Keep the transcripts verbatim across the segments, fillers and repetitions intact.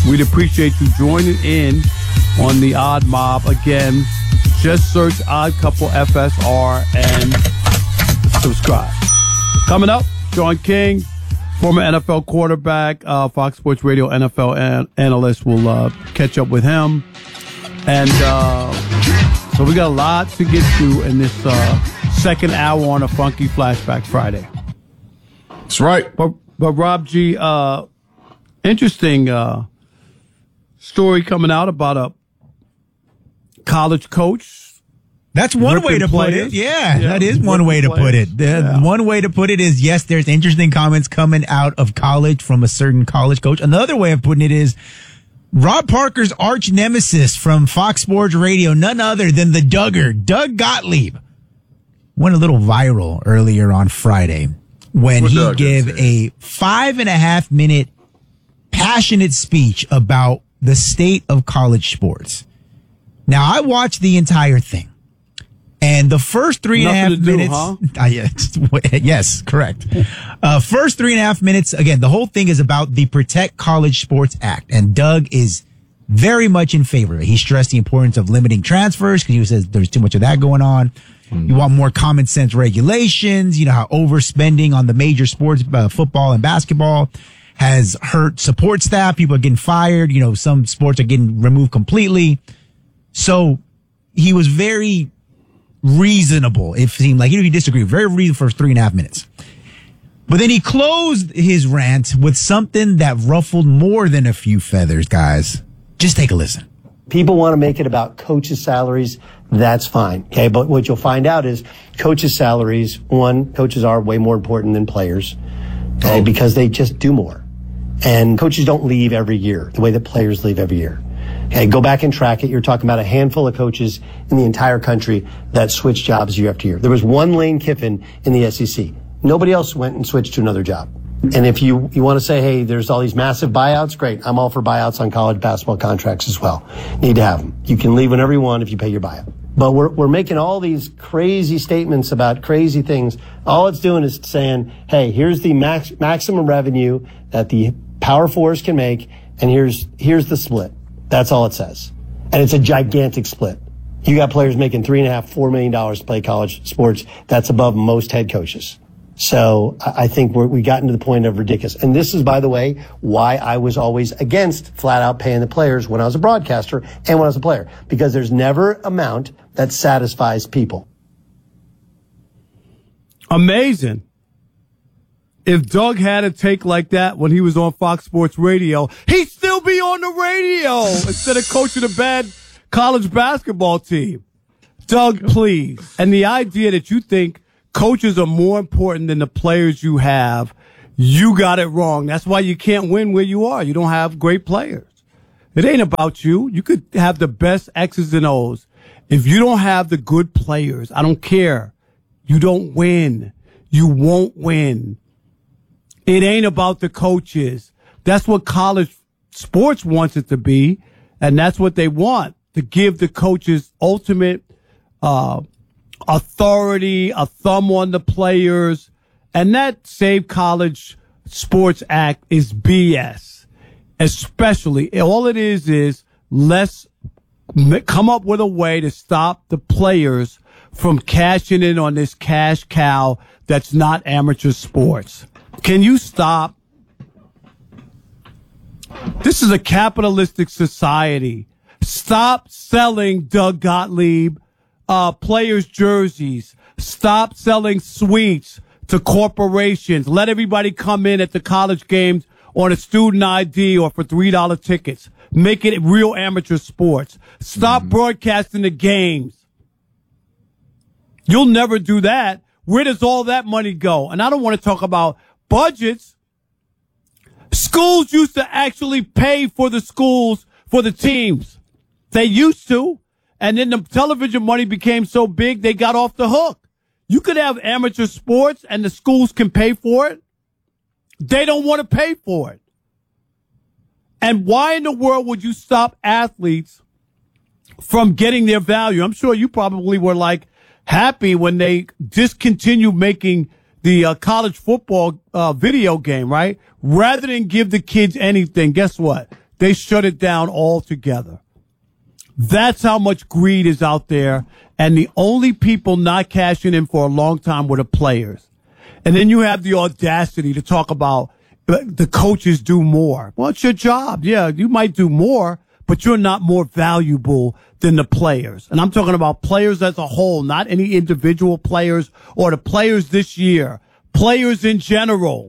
We'd appreciate you joining in on the Odd Mob. Again, just search Odd Couple F S R and subscribe. Coming up, Sean King, former N F L quarterback, uh, Fox Sports Radio N F L an- analyst. We'll uh, catch up with him. And uh, so we got a lot to get to in this uh, second hour on a Funky Flashback Friday. That's right. But, but Rob G., uh, interesting uh, story coming out about a college coach. That's one way to put it. Yeah, yeah, that is one way to put it. The, yeah. One way to put it is, yes, there's interesting comments coming out of college from a certain college coach. Another way of putting it is Rob Parker's arch nemesis from Fox Sports Radio, none other than the Duggar, Doug Gottlieb, went a little viral earlier on Friday when what he Doug gave a five and a half minute passionate speech about the state of college sports. Now, I watched the entire thing. And the first three and a half do, minutes, huh? uh, yes, yes, correct. Uh, first three and a half minutes, again, the whole thing is about the Protect College Sports Act. And Doug is very much in favor of it. He stressed the importance of limiting transfers because he says there's too much of that going on. Mm. You want more common sense regulations. You know how overspending on the major sports, uh, football and basketball, has hurt support staff. People are getting fired. You know, some sports are getting removed completely. So he was very reasonable. It seemed like, even if you disagree, very reasonable for three and a half minutes. But then he closed his rant with something that ruffled more than a few feathers, guys. Just take a listen. People want to make it about coaches' salaries. That's fine. Okay. But what you'll find out is coaches' salaries, one, coaches are way more important than players. Okay. Oh. Because they just do more. And coaches don't leave every year the way that players leave every year. Okay, go back and track it. You're talking about a handful of coaches in the entire country that switch jobs year after year. There was one Lane Kiffin in the S E C. Nobody else went and switched to another job. And if you, you want to say, hey, there's all these massive buyouts, great. I'm all for buyouts on college basketball contracts as well. Need to have them. You can leave whenever you want if you pay your buyout. But we're, we're making all these crazy statements about crazy things. All it's doing is saying, hey, here's the max, maximum revenue that the Power Fours can make, and here's, here's the split. That's all it says. And it's a gigantic split. You got players making three and a half, four million dollars to play college sports. That's above most head coaches. So I think we're, we gotten to the point of ridiculous. And this is, by the way, why I was always against flat out paying the players when I was a broadcaster and when I was a player, because there's never amount that satisfies people. Amazing. If Doug had a take like that when he was on Fox Sports Radio, he'd still be on the radio instead of coaching a bad college basketball team. Doug, please. And the idea that you think coaches are more important than the players you have, you got it wrong. That's why you can't win where you are. You don't have great players. It ain't about you. You could have the best X's and O's. If you don't have the good players, I don't care. You don't win. You won't win. It ain't about the coaches. That's what college sports wants it to be, and that's what they want, to give the coaches ultimate uh authority, a thumb on the players. And that Save College Sports Act is B S. Especially, all it is is let's come up with a way to stop the players from cashing in on this cash cow that's not amateur sports. Can you stop? This is a capitalistic society. Stop selling Doug Gottlieb uh, players' jerseys. Stop selling suites to corporations. Let everybody come in at the college games on a student I D or for three dollar tickets. Make it real amateur sports. Stop mm-hmm. broadcasting the games. You'll never do that. Where does all that money go? And I don't want to talk about budgets. Schools used to actually pay for the schools, for the teams. They used to. And then the television money became so big, they got off the hook. You could have amateur sports and the schools can pay for it. They don't want to pay for it. And why in the world would you stop athletes from getting their value? I'm sure you probably were like happy when they discontinued making the uh, college football uh, video game, right? Rather than give the kids anything, guess what? they shut it down altogether. That's how much greed is out there. And the only people not cashing in for a long time were the players. And then you have the audacity to talk about the coaches do more. Well, it's your job. Yeah, you might do more, but you're not more valuable than the players. And I'm talking about players as a whole, not any individual players or the players this year. Players in general.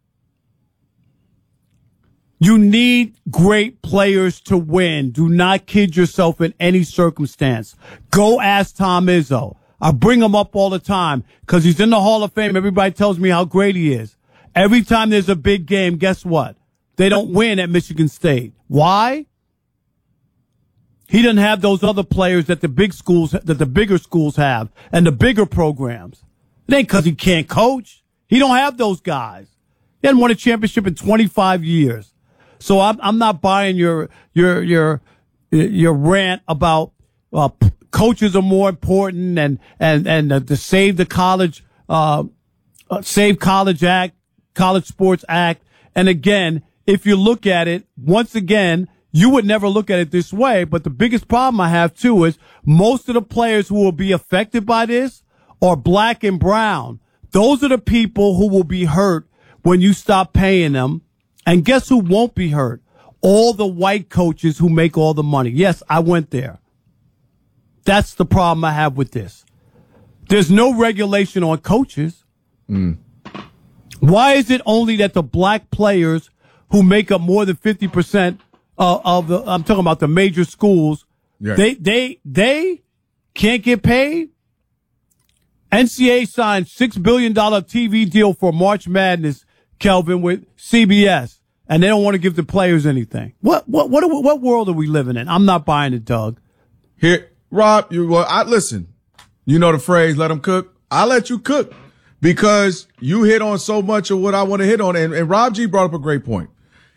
You need great players to win. Do not kid yourself in any circumstance. Go ask Tom Izzo. I bring him up all the time because he's in the Hall of Fame. Everybody tells me how great he is. Every time there's a big game, guess what? They don't win at Michigan State. Why? He doesn't have those other players that the big schools, that the bigger schools have and the bigger programs. It ain't because he can't coach. He don't have those guys. He hasn't won a championship in twenty-five years. So I'm, I'm not buying your, your, your, your rant about, uh, coaches are more important and, and, and uh, to save the college, uh, uh, Save College Act, College Sports Act. And again, if you look at it, once again, you would never look at it this way. But the biggest problem I have too is most of the players who will be affected by this are black and brown. Those are the people who will be hurt when you stop paying them. And guess who won't be hurt? All the white coaches who make all the money. Yes, I went there. That's the problem I have with this. There's no regulation on coaches. Mm. Why is it only that the black players who make up more than fifty percent of, of the, I'm talking about the major schools, yeah. they, they, they can't get paid? N C A A signed six billion dollars T V deal for March Madness, Kelvin, with C B S, and they don't want to give the players anything. What, what, what, are, what world are we living in? I'm not buying it, Doug. Here, Rob, you, well, I listen, you know the phrase, let them cook. I let you cook because you hit on so much of what I want to hit on. And, and Rob G brought up a great point.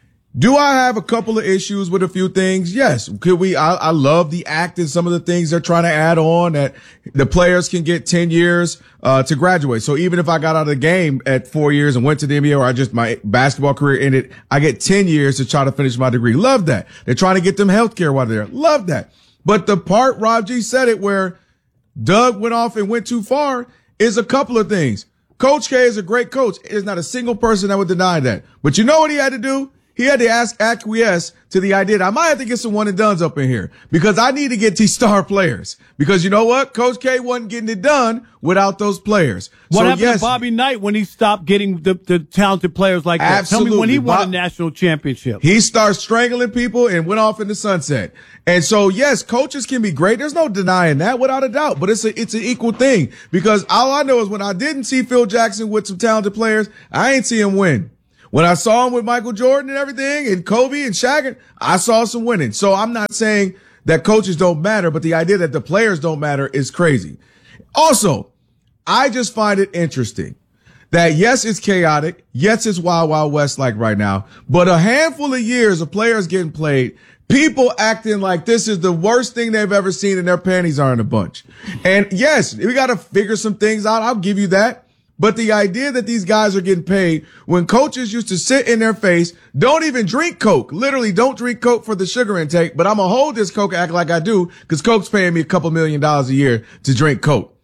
Do I have a couple of issues with a few things? Yes. Could we, I, I love the act and some of the things they're trying to add on that the players can get ten years, uh, to graduate. So even if I got out of the game at four years and went to the N B A or I just, my basketball career ended, I get ten years to try to finish my degree. Love that. They're trying to get them health care while they're there. Love that. But the part Rob G said it where Doug went off and went too far is a couple of things. Coach K is a great coach. There's not a single person that would deny that. But you know what he had to do? He had to ask acquiesce to the idea that I might have to get some one and dones up in here because I need to get these star players. Because you know what? Coach K wasn't getting it done without those players. What so, happened yes, to Bobby Knight when he stopped getting the, the talented players like that? Absolutely. Tell me when he won Bob, a national championship. He started strangling people and went off in the sunset. And so, yes, coaches can be great. There's no denying that without a doubt. But it's a, it's an equal thing because all I know is when I didn't see Phil Jackson with some talented players, I ain't see him win. When I saw him with Michael Jordan and everything and Kobe and Shaq, I saw some winning. So I'm not saying that coaches don't matter, but the idea that the players don't matter is crazy. Also, I just find it interesting that yes, it's chaotic. Yes, it's Wild Wild West like right now, but a handful of years of players getting played, people acting like this is the worst thing they've ever seen and their panties are in a bunch. And yes, we got to figure some things out. I'll give you that. But the idea that these guys are getting paid when coaches used to sit in their face, don't even drink Coke, literally don't drink Coke for the sugar intake, but I'm going to hold this Coke, act like I do, because Coke's paying me a couple million dollars a year to drink Coke.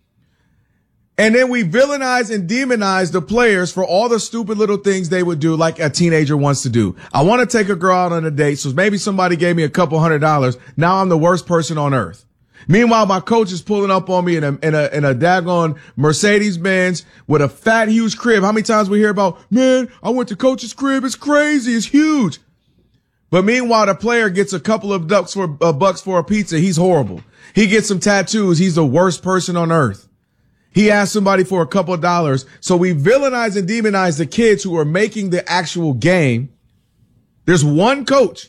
And then we villainize and demonize the players for all the stupid little things they would do like a teenager wants to do. I want to take a girl out on a date, so maybe somebody gave me a couple hundred dollars. Now I'm the worst person on earth. Meanwhile, my coach is pulling up on me in a, in a, in a daggone Mercedes-Benz with a fat, huge crib. How many times we hear about, man, I went to coach's crib. It's crazy. It's huge. But meanwhile, the player gets a couple of ducks for uh, bucks for a pizza. He's horrible. He gets some tattoos. He's the worst person on earth. He asked somebody for a couple of dollars. So we villainize and demonize the kids who are making the actual game. There's one coach.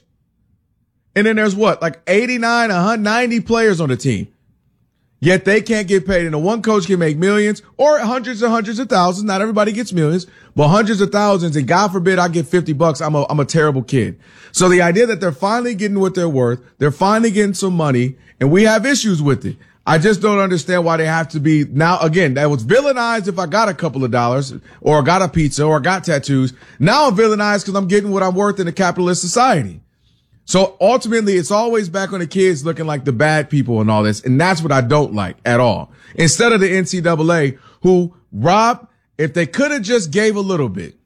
And then there's what, like eighty-nine, one hundred ninety players on the team. Yet they can't get paid. And the one coach can make millions or hundreds and hundreds of thousands. Not everybody gets millions, but hundreds of thousands. And God forbid I get fifty bucks. I'm a, I'm a terrible kid. So the idea that they're finally getting what they're worth, they're finally getting some money, and we have issues with it. I just don't understand why they have to be now. Again, that was villainized if I got a couple of dollars or got a pizza or got tattoos. Now I'm villainized because I'm getting what I'm worth in a capitalist society. So ultimately, it's always back on the kids looking like the bad people and all this. And that's what I don't like at all. Instead of the N C double A, who, Rob, if they could have just gave a little bit.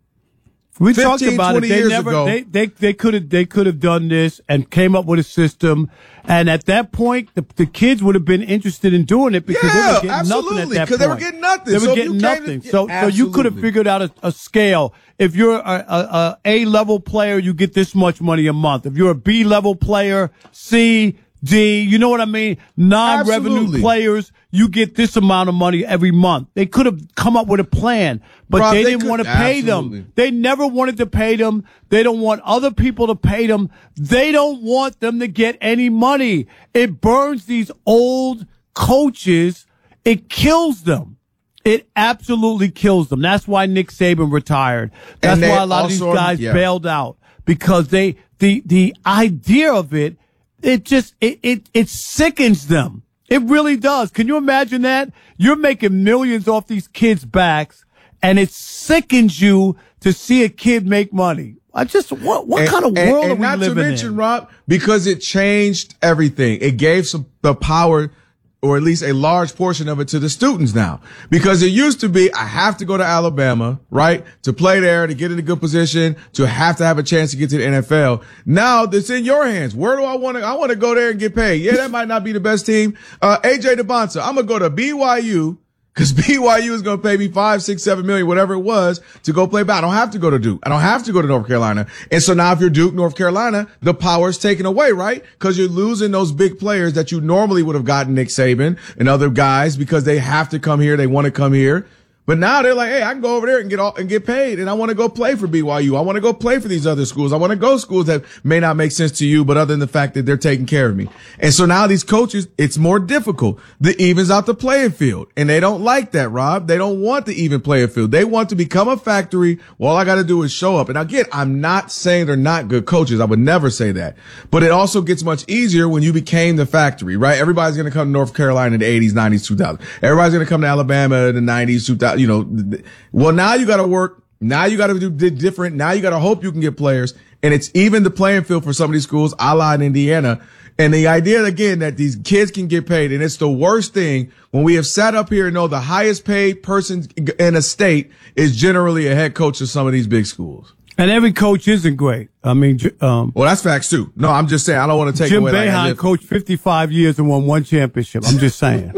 We talked about it. They years never, ago, they, they, they could have, they could have done this and came up with a system. And at that point, the, the kids would have been interested in doing it because yeah, they were getting absolutely, nothing at that point. Because they were getting nothing. They were so getting nothing. To, so, so you could have figured out a, a scale. If you're a, a, a A-level player, you get this much money a month. If you're a B-level player, C, D, you know what I mean? Non-revenue Absolutely. players, you get this amount of money every month. They could have come up with a plan, but Rob, they, they didn't could- want to pay absolutely. them. They never wanted to pay them. They don't want other people to pay them. They don't want them to get any money. It burns these old coaches. It kills them. It absolutely kills them. That's why Nick Saban retired. That's And they why a lot of these also- guys yeah. bailed out because they, the, the idea of it, it just, it, it, it sickens them. It really does. Can you imagine that? You're making millions off these kids' backs and it sickens you to see a kid make money. I just, what, what And- kind of and- world and are we not living to mention, in? Rob, because it changed everything. It gave some the power, or at least a large portion of it, to the students now. Because it used to be, I have to go to Alabama, right, to play there, to get in a good position, to have to have a chance to get to the N F L. Now it's in your hands. Where do I want to? I want to go there and get paid. Yeah, that might not be the best team. Uh, A J DeBonta, I'm gonna go to B Y U. Because B Y U is going to pay me five, six, seven million, whatever it was, to go play. But I don't have to go to Duke. I don't have to go to North Carolina. And so now if you're Duke, North Carolina, the power's taken away, right? Because you're losing those big players that you normally would have gotten, Nick Saban and other guys, because they have to come here. They want to come here. But now they're like, hey, I can go over there and get all, and get paid. And I want to go play for B Y U. I want to go play for these other schools. I want to go schools that may not make sense to you, but other than the fact that they're taking care of me. And so now these coaches, it's more difficult. The evens out the playing field. And they don't like that, Rob. They don't want the even playing field. They want to become a factory. Well, all I got to do is show up. And again, I'm not saying they're not good coaches. I would never say that. But it also gets much easier when you became the factory, right? Everybody's going to come to North Carolina in the eighties, nineties, two thousands. Everybody's going to come to Alabama in the nineties, two thousands. You know, well, now you got to work. Now you got to do different. Now you got to hope you can get players. And it's even the playing field for some of these schools, a la in Indiana. And the idea, again, that these kids can get paid. And it's the worst thing when we have sat up here and know the highest paid person in a state is generally a head coach of some of these big schools. And every coach isn't great. I mean, um, Well, that's facts too. No, I'm just saying, I don't want to take Jim away. like, I Boeheim live- coached fifty-five years and won one championship. I'm just saying.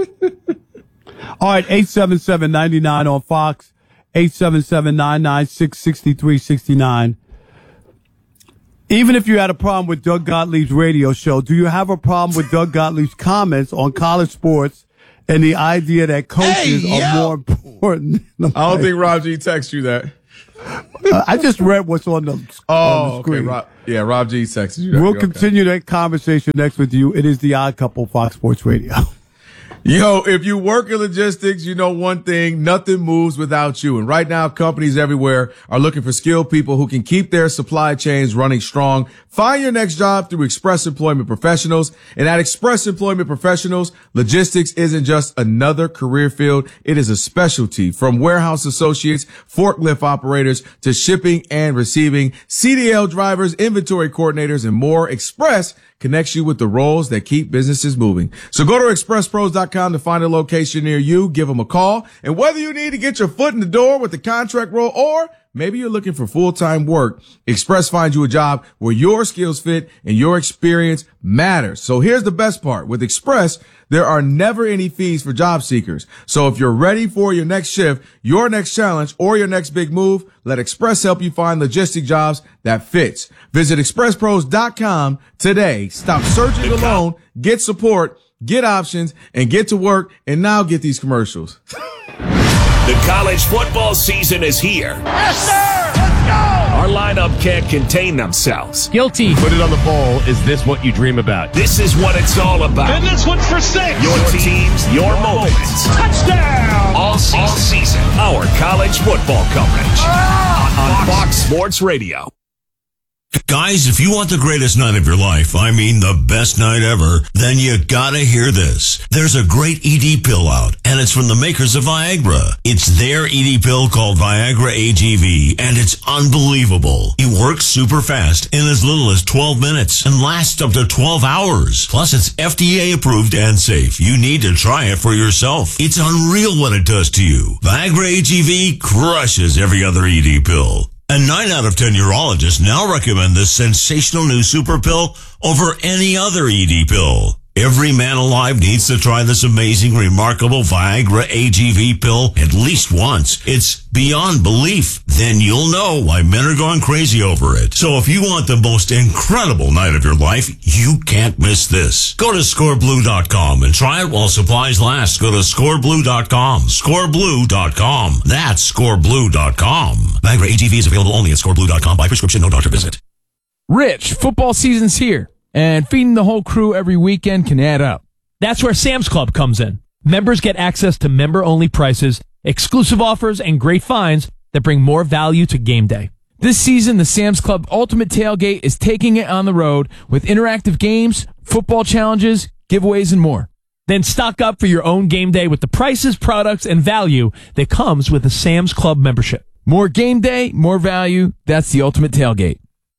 All right, eight seven seven, nine nine on Fox, eight seven seven, nine nine six, six three six nine. Even if you had a problem with Doug Gottlieb's radio show, do you have a problem with Doug Gottlieb's comments on college sports and the idea that coaches Hey, are yo. more important? than the I don't players? think Rob G texted you that. Uh, I just read what's on the, on the Oh, okay. screen. Rob, yeah, Rob G texted you that. We'll Okay. continue that conversation next with you. It is the Odd Couple, Fox Sports Radio. Yo, if you work in logistics, you know one thing, nothing moves without you. And right now, companies everywhere are looking for skilled people who can keep their supply chains running strong. Find your next job through Express Employment Professionals. And at Express Employment Professionals, logistics isn't just another career field. It is a specialty. From warehouse associates, forklift operators, to shipping and receiving, C D L drivers, inventory coordinators, and more. Express connects you with the roles that keep businesses moving. So go to express pros dot com to find a location near you. Give them a call. And whether you need to get your foot in the door with the contract role or maybe you're looking for full-time work, Express finds you a job where your skills fit and your experience matters. So here's the best part. With Express, there are never any fees for job seekers. So if you're ready for your next shift, your next challenge, or your next big move, let Express help you find logistic jobs that fits. Visit express pros dot com today. Stop searching alone, get support, get options, and get to work, and now get these commercials. The college football season is here. Yes, sir! Let's go! Our lineup can't contain themselves. Guilty. Put it on the poll. Is this what you dream about? This is what it's all about. And this one's for six. Your teams, your moments. Touchdown! All season. All season. Our college football coverage. On, on Fox Sports Radio. Guys, if you want the greatest night of your life, I mean the best night ever, then you gotta hear this. There's a great E D pill out, and it's from the makers of Viagra. It's their E D pill called Viagra A G V, and it's unbelievable. It works super fast in as little as twelve minutes and lasts up to twelve hours. Plus, it's F D A approved and safe. You need to try it for yourself. It's unreal what it does to you. Viagra A G V crushes every other E D pill. And nine out of ten urologists now recommend this sensational new super pill over any other E D pill. Every man alive needs to try this amazing, remarkable Viagra A G V pill at least once. It's beyond belief. Then you'll know why men are going crazy over it. So if you want the most incredible night of your life, you can't miss this. Go to score blue dot com and try it while supplies last. Go to score blue dot com. score blue dot com. That's score blue dot com. Viagra A G V is available only at score blue dot com by prescription, no doctor visit. Rich, football season's here, and feeding the whole crew every weekend can add up. That's where Sam's Club comes in. Members get access to member-only prices, exclusive offers, and great finds that bring more value to game day. This season, the Sam's Club Ultimate Tailgate is taking it on the road with interactive games, football challenges, giveaways, and more. Then stock up for your own game day with the prices, products, and value that comes with a Sam's Club membership. More game day, more value. That's the Ultimate Tailgate.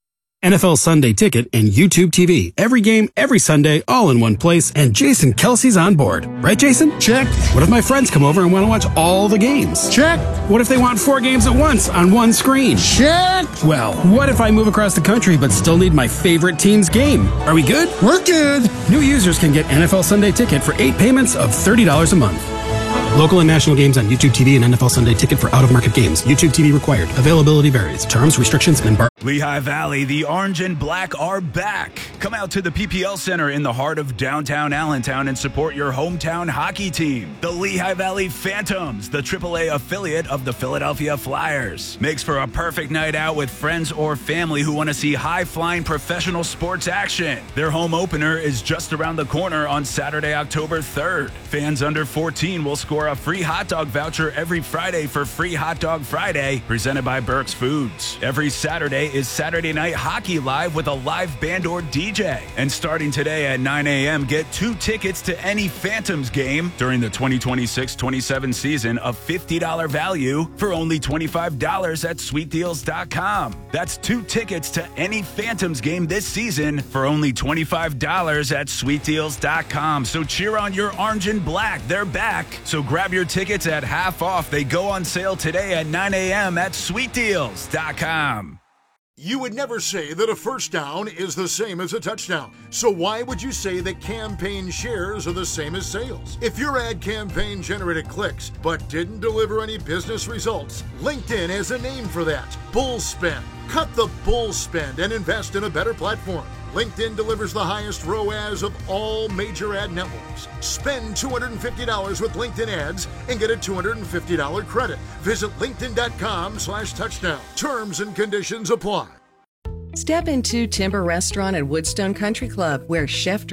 N F L Sunday Ticket and YouTube T V. Every game, every Sunday, all in one place, and Jason Kelsey's on board. Right, Jason? Check. What if my friends come over and want to watch all the games? Check. What if they want four games at once on one screen? Check. Well, what if I move across the country but still need my favorite team's game? Are we good? We're good. New users can get N F L Sunday Ticket for eight payments of thirty dollars a month. Local and national games on YouTube T V and N F L Sunday Ticket for out-of-market games. YouTube T V required. Availability varies. Terms, restrictions, and bar- Lehigh Valley, the Orange and Black are back. Come out to the P P L Center in the heart of downtown Allentown and support your hometown hockey team. The Lehigh Valley Phantoms, the triple A affiliate of the Philadelphia Flyers. Makes for a perfect night out with friends or family who want to see high-flying professional sports action. Their home opener is just around the corner on Saturday, October third. Fans under fourteen will score a free hot dog voucher every Friday for Free Hot Dog Friday, presented by Burke's Foods. Every Saturday is Saturday Night Hockey Live with a live band or D J. And starting today at nine a.m., get two tickets to any Phantoms game during the twenty twenty-six twenty-seven season of fifty dollars value for only twenty-five dollars at sweet deals dot com. That's two tickets to any Phantoms game this season for only twenty-five dollars at sweet deals dot com. So cheer on your Orange and Black. They're back. So grab your tickets at half off. They go on sale today at nine a.m. at sweet deals dot com. You would never say that a first down is the same as a touchdown. So why would you say that campaign shares are the same as sales? If your ad campaign generated clicks but didn't deliver any business results, LinkedIn has a name for that. Bull spend. Cut the bull spend and invest in a better platform. LinkedIn delivers the highest R O A S of all major ad networks. Spend two hundred fifty dollars with LinkedIn ads and get a two hundred fifty dollars credit. Visit linkedin.com slash touchdown. Terms and conditions apply. Step into Timber Restaurant at Woodstone Country Club, where Chef